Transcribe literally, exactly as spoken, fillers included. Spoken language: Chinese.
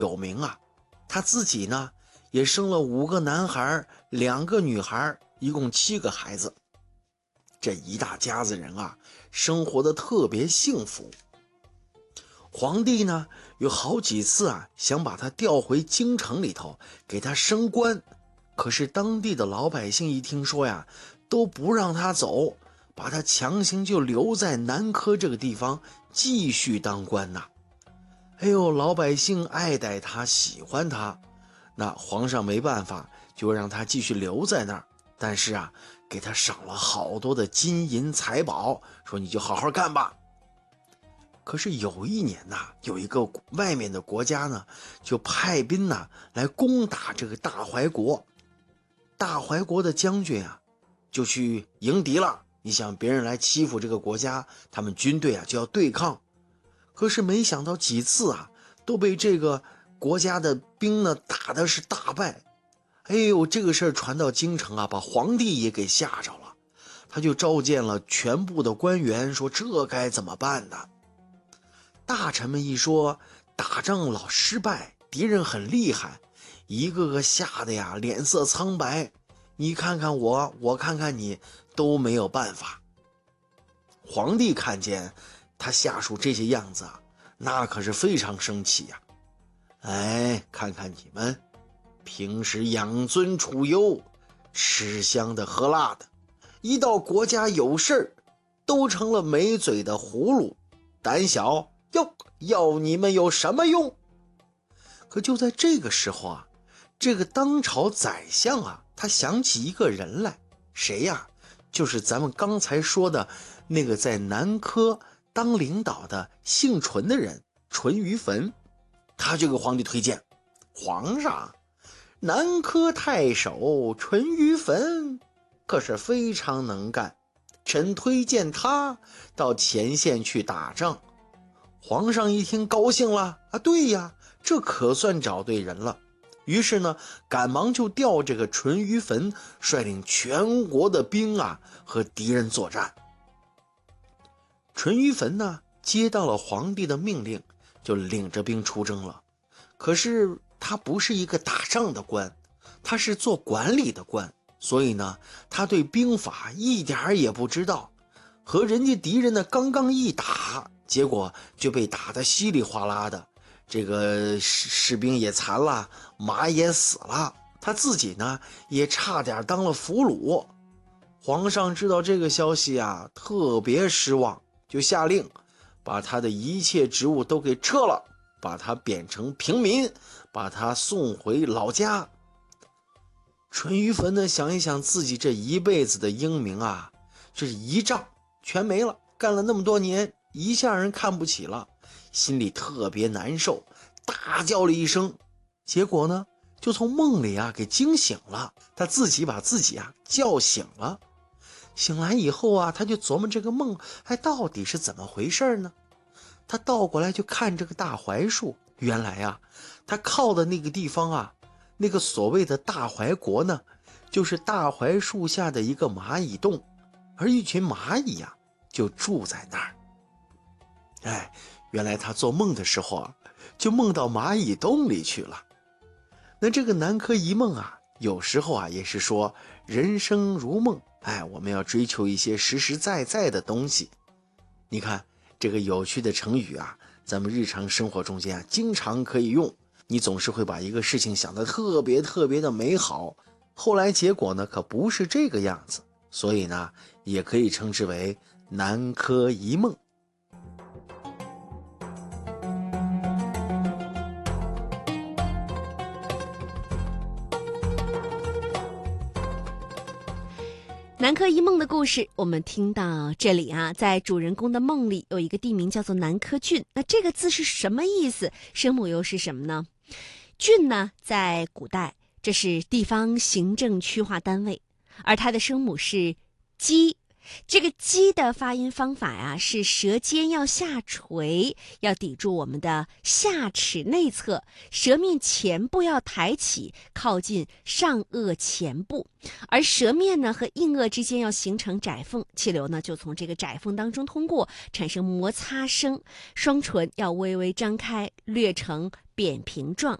有名啊。他自己呢也生了五个男孩，两个女孩，一共七个孩子。这一大家子人啊，生活的特别幸福。皇帝呢有好几次啊想把他调回京城里头给他升官，可是当地的老百姓一听说呀，都不让他走，把他强行就留在南柯这个地方继续当官呐。哎呦，老百姓爱戴他，喜欢他，那皇上没办法，就让他继续留在那儿，但是啊给他赏了好多的金银财宝，说你就好好干吧。可是有一年呐，有一个外面的国家呢，就派兵呐来攻打这个大怀国。大怀国的将军啊，就去迎敌了。你想别人来欺负这个国家，他们军队啊就要对抗。可是没想到几次啊，都被这个国家的兵呢打的是大败。哎呦，这个事儿传到京城啊，把皇帝也给吓着了。他就召见了全部的官员，说这该怎么办呢？大臣们一说，打仗老失败，敌人很厉害，一个个吓得呀脸色苍白，你看看我，我看看你，都没有办法。皇帝看见他下属这些样子啊，那可是非常生气呀。哎，看看你们平时养尊处优，吃香的喝辣的，一到国家有事都成了没嘴的葫芦，胆小哟，要你们有什么用？可就在这个时候啊，这个当朝宰相啊，他想起一个人来。谁呀？就是咱们刚才说的那个在南柯当领导的姓淳的人，淳于棼。他就给皇帝推荐，皇上，南柯太守淳于棼可是非常能干，臣推荐他到前线去打仗。皇上一听高兴了啊，对呀，这可算找对人了。于是呢，赶忙就调这个淳于棼率领全国的兵啊和敌人作战。淳于棼呢接到了皇帝的命令，就领着兵出征了。可是他不是一个打仗的官，他是做管理的官，所以呢他对兵法一点也不知道。和人家敌人呢刚刚一打，结果就被打得稀里哗啦的，这个士士兵也残了，马也死了，他自己呢也差点当了俘虏。皇上知道这个消息啊，特别失望，就下令把他的一切职务都给撤了，把他贬成平民，把他送回老家。淳于棼呢想一想自己这一辈子的英名啊，这是一仗全没了，干了那么多年，一下人看不起了，心里特别难受，大叫了一声，结果呢就从梦里啊给惊醒了，他自己把自己啊叫醒了。醒来以后啊，他就琢磨这个梦还到底是怎么回事呢？他倒过来就看这个大槐树，原来啊他靠的那个地方啊，那个所谓的大槐国呢，就是大槐树下的一个蚂蚁洞，而一群蚂蚁啊就住在那儿。哎，原来他做梦的时候啊，就梦到蚂蚁洞里去了。那这个南柯一梦啊，有时候啊也是说人生如梦，哎，我们要追求一些实实在在的东西。你看这个有趣的成语啊，咱们日常生活中间啊经常可以用。你总是会把一个事情想得特别特别的美好，后来结果呢可不是这个样子，所以呢也可以称之为南柯一梦。 南柯一梦的故事我们听到这里啊，在主人公的梦里有一个地名叫做南柯郡，那这个字是什么意思？声母又是什么呢？郡呢，在古代这是地方行政区划单位，而它的声母是鸡， 这个鸡的发音方法呀，是舌尖要下垂，要抵住我们的下齿内侧，舌面前部要抬起，靠近上颚前部，而舌面呢和硬腭之间要形成窄缝，气流呢就从这个窄缝当中通过，产生摩擦声。双唇要微微张开，略呈扁平状，